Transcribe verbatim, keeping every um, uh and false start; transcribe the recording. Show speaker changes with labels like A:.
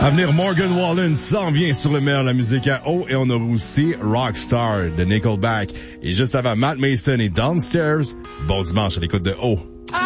A: À venir, Morgan Wallen s'en vient sur le meilleur de la musique à O et on aura aussi Rockstar de Nickelback. Et juste avant, Matt Mason et Downstairs. Bon dimanche à l'écoute de O.